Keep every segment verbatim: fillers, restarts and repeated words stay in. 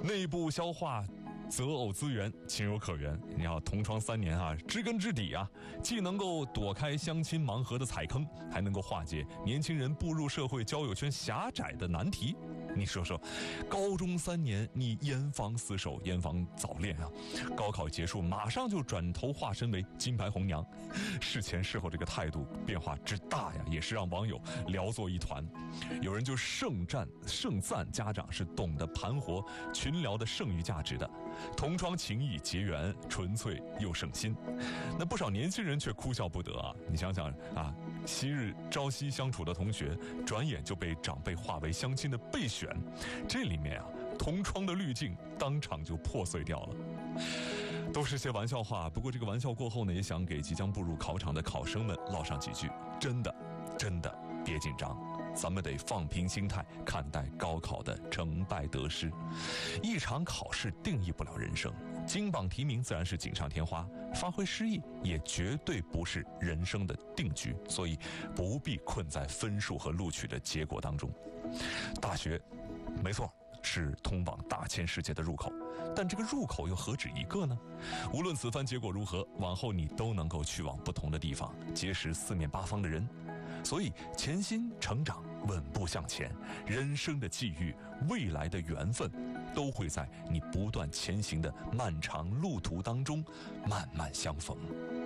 内部消化择偶资源情有可原。你要同窗三年啊，知根知底啊，既能够躲开相亲盲盒的踩坑，还能够化解年轻人步入社会交友圈狭窄的难题。你说说，高中三年你严防死守，严防早恋啊，高考结束马上就转头化身为金牌红娘，事前事后这个态度变化之大呀，也是让网友聊作一团。有人就盛赞盛赞家长是懂得盘活群聊的剩余价值的，同窗情谊结缘，纯粹又省心。那不少年轻人却哭笑不得啊！你想想啊，昔日朝夕相处的同学，转眼就被长辈化为相亲的备选，这里面啊，同窗的滤镜当场就破碎掉了。都是些玩笑话，不过这个玩笑过后呢，也想给即将步入考场的考生们唠上几句：真的，真的别紧张。咱们得放平心态看待高考的成败得失，一场考试定义不了人生，金榜题名自然是锦上添花，发挥失意也绝对不是人生的定局，所以不必困在分数和录取的结果当中。大学，没错，是通往大千世界的入口，但这个入口又何止一个呢？无论此番结果如何，往后你都能够去往不同的地方，结识四面八方的人。所以潜心成长，稳步向前，人生的际遇，未来的缘分，都会在你不断前行的漫长路途当中慢慢相逢。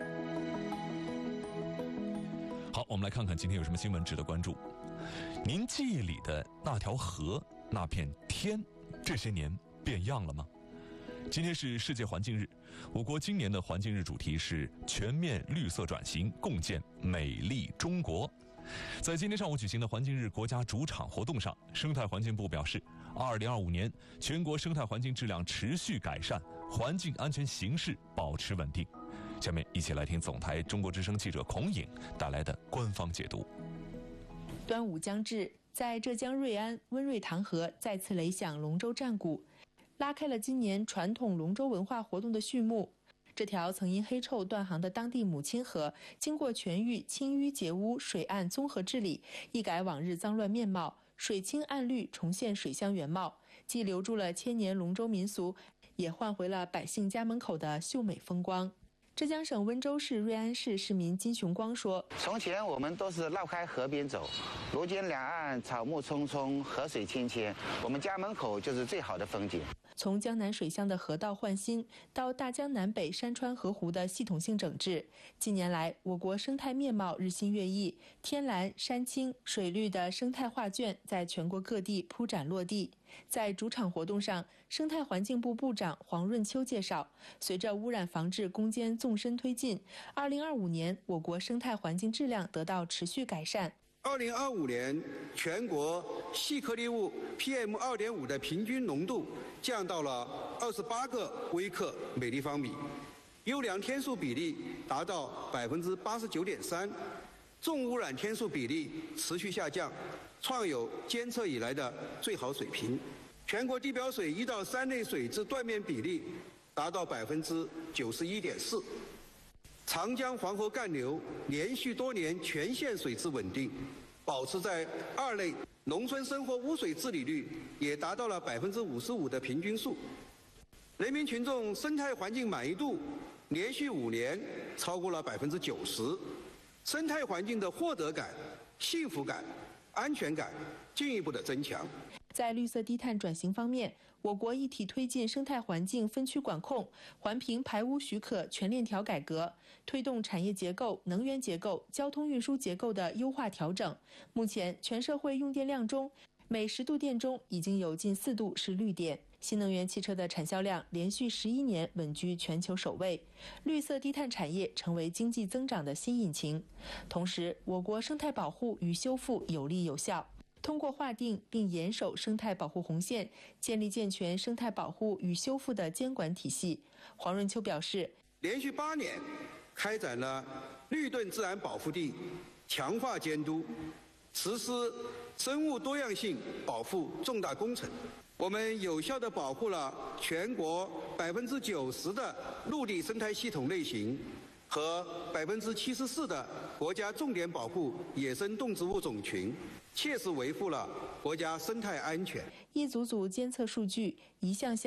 好，我们来看看今天有什么新闻值得关注。您记忆里的那条河，那片天，这些年变样了吗？今天是世界环境日，我国今年的环境日主题是全面绿色转型，共建美丽中国。在今天上午举行的环境日国家主场活动上，生态环境部表示，二零二五年全国生态环境质量持续改善，环境安全形势保持稳定。下面一起来听总台中国之声记者孔颖带来的官方解读。 端午将至，在浙江瑞安，温瑞塘河再次擂响龙舟战鼓，拉开了今年传统龙舟文化活动的序幕。这条曾因黑臭断航的当地母亲河，经过全域清淤截污、水岸综合治理，一改往日脏乱面貌，水清岸绿，重现水乡原貌，既留住了千年龙舟民俗，也换回了百姓家门口的秀美风光。浙江省温州市瑞安市市民金雄光说：“ 从前我们都是绕开河边走，如今两岸草木葱葱，河水清清，我们家门口就是最好的风景。” 从江南水乡的河道换新，到大江南北山川河湖的系统性整治，近年来我国生态面貌日新月异，天蓝、山青、水绿的生态画卷在全国各地铺展落地。在主场活动上，生态环境部部长黄润秋介绍，随着污染防治攻坚纵深推进，二零二五年我国生态环境质量得到持续改善。 二零二五年，全国细颗粒物 P M 二点五 的平均浓度降到了二十八个微克每立方米，优良天数比例达到百分之八十九点三，重污染天数比例持续下降，创有监测以来的最好水平。全国地表水一到三类水质断面比例达到百分之九十一点四。长江黄河干流连续多年全线水质稳定，保持在二类，农村生活污水治理率也达到了百分之五十五的平均数。人民群众生态环境满意度连续五年超过了百分之九十，生态环境的获得感、幸福感、安全感进一步的增强。 在绿色低碳转型方面，我国一体推进生态环境分区管控、环评排污许可全链条改革，推动产业结构、能源结构、交通运输结构的优化调整。目前，全社会用电量中，每十度电中已经有近四度是绿电。新能源汽车的产销量连续十一年稳居全球首位，绿色低碳产业成为经济增长的新引擎。同时，我国生态保护与修复有力有效。通过划定并严守生态保护红线，建立健全生态保护与修复的监管体系。黄润秋表示， 连续八年开展了绿盾自然保护地强化监督，实施生物多样性保护重大工程。我们有效地保护了全国百分之九十的陆地生态系统类型和百分之七十四的国家重点保护野生动植物种群，切实维护了国家生态安全。 一组组监测数据，一项项